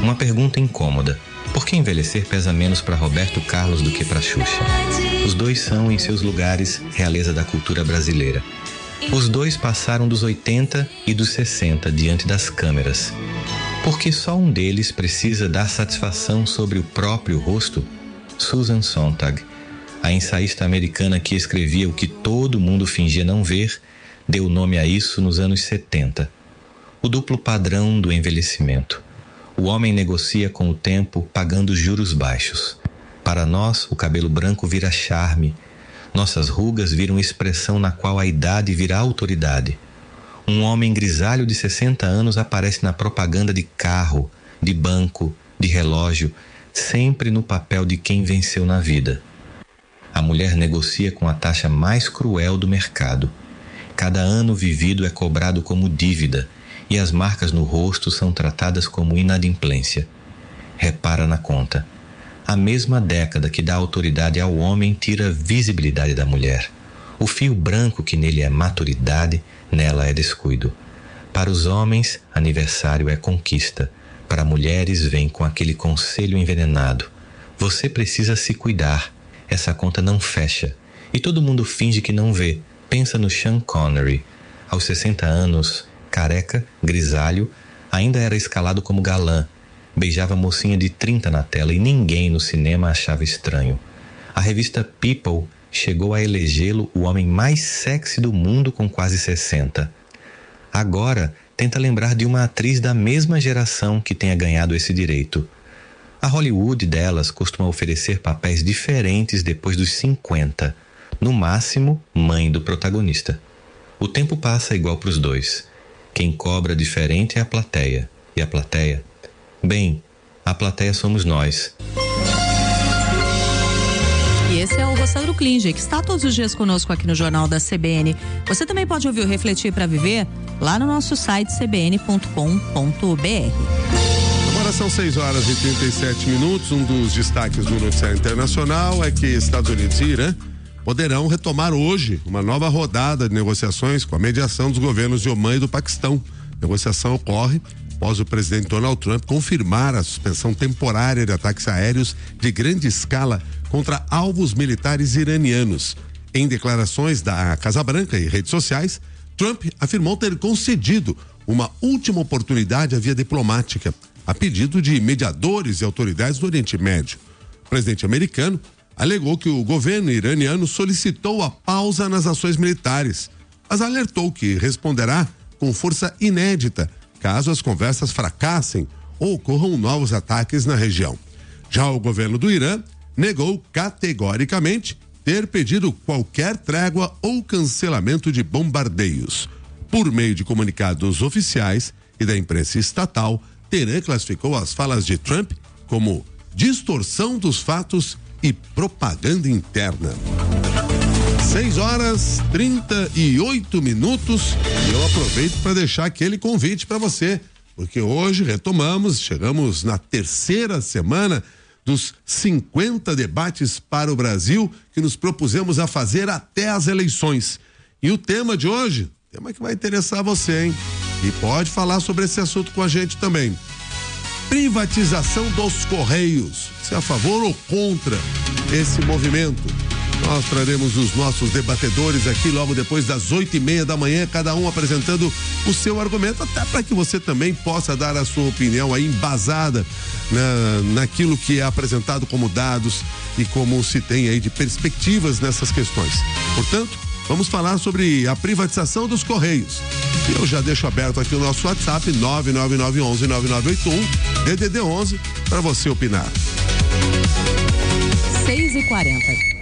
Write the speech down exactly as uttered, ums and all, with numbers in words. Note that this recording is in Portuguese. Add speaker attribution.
Speaker 1: Uma pergunta incômoda. Por que envelhecer pesa menos para Roberto Carlos do que para Xuxa? Os dois são, em seus lugares, realeza da cultura brasileira. Os dois passaram dos oitenta e dos sessenta diante das câmeras. Por que só um deles precisa dar satisfação sobre o próprio rosto? Susan Sontag, a ensaísta americana que escrevia o que todo mundo fingia não ver, deu nome a isso nos anos setenta. O duplo padrão do envelhecimento. O homem negocia com o tempo pagando juros baixos. Para nós, o cabelo branco vira charme. Nossas rugas viram expressão na qual a idade vira autoridade. Um homem grisalho de sessenta anos aparece na propaganda de carro, de banco, de relógio, sempre no papel de quem venceu na vida. A mulher negocia com a taxa mais cruel do mercado. Cada ano vivido é cobrado como dívida e as marcas no rosto são tratadas como inadimplência. Repara na conta. A mesma década que dá autoridade ao homem tira a visibilidade da mulher. O fio branco que nele é maturidade, nela é descuido. Para os homens, aniversário é conquista. Para mulheres, vem com aquele conselho envenenado. Você precisa se cuidar. Essa conta não fecha. E todo mundo finge que não vê. Pensa no Sean Connery. Aos sessenta anos, careca, grisalho, ainda era escalado como galã. Beijava mocinha de trinta na tela e ninguém no cinema achava estranho. A revista People chegou a elegê-lo o homem mais sexy do mundo com quase sessenta. Agora, tenta lembrar de uma atriz da mesma geração que tenha ganhado esse direito. A Hollywood delas costuma oferecer papéis diferentes depois dos cinquenta. No máximo, mãe do protagonista. O tempo passa igual para os dois. Quem cobra diferente é a plateia. E a plateia? Bem, a plateia somos nós.
Speaker 2: E esse é o Rossandro Klinger, que está todos os dias conosco aqui no Jornal da C B N. Você também pode ouvir o Refletir para Viver lá no nosso site c b n ponto com ponto b r.
Speaker 3: Agora são seis horas e trinta e sete minutos. Um dos destaques do noticiário internacional é que Estados Unidos e Irã poderão retomar hoje uma nova rodada de negociações com a mediação dos governos de Omã e do Paquistão. A negociação ocorre após o presidente Donald Trump confirmar a suspensão temporária de ataques aéreos de grande escala contra alvos militares iranianos. Em declarações da Casa Branca e redes sociais, Trump afirmou ter concedido uma última oportunidade à via diplomática, a pedido de mediadores e autoridades do Oriente Médio. O presidente americano alegou que o governo iraniano solicitou a pausa nas ações militares, mas alertou que responderá com força inédita caso as conversas fracassem ou ocorram novos ataques na região. Já o governo do Irã negou categoricamente ter pedido qualquer trégua ou cancelamento de bombardeios. Por meio de comunicados oficiais e da imprensa estatal, Teherã classificou as falas de Trump como distorção dos fatos e propaganda interna. seis horas trinta e oito minutos e eu aproveito para deixar aquele convite para você, porque hoje retomamos, chegamos na terceira semana dos cinquenta debates para o Brasil que nos propusemos a fazer até as eleições. E o tema de hoje, tema que vai interessar você, hein? E pode falar sobre esse assunto com a gente também. Privatização dos Correios. Você é a favor ou contra esse movimento? Nós traremos os nossos debatedores aqui logo depois das oito e meia da manhã, cada um apresentando o seu argumento, até para que você também possa dar a sua opinião aí embasada na, naquilo que é apresentado como dados e como se tem aí de perspectivas nessas questões. Portanto, vamos falar sobre a privatização dos Correios. E eu já deixo aberto aqui o nosso WhatsApp nove nove nove um um nove nove oito um, D D D onze, para você opinar.
Speaker 2: seis e quarenta.